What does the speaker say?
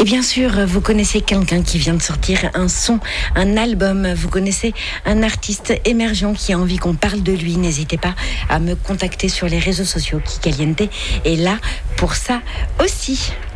Et bien sûr, vous connaissez quelqu'un qui vient de sortir un son, un album. Vous connaissez un artiste émergent qui a envie qu'on parle de lui. N'hésitez pas à me contacter sur les réseaux sociaux. Kikaliente est là pour ça aussi.